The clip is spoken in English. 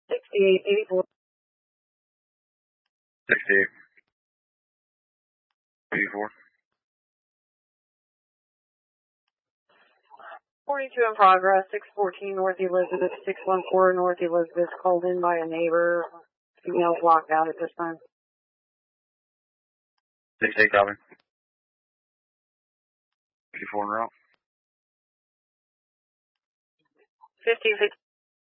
6884. 6884. 42 in progress, 614 North Elizabeth, 614 North Elizabeth, called in by a neighbor. Female's locked out at this time. 68 copy. 54 en route. 1550.